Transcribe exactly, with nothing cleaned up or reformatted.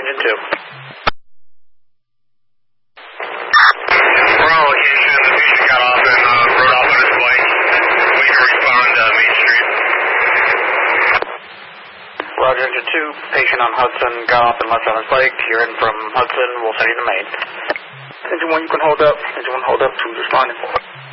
engine two. We're on location. The patient got off and uh, rode off on his bike. We can respond to uh, Main Street. Roger, engine two. Patient on Hudson got off and left on his bike. You're in from Hudson. We'll send you to Main. Engine one, you can hold up. Engine one, hold up. Two's responding.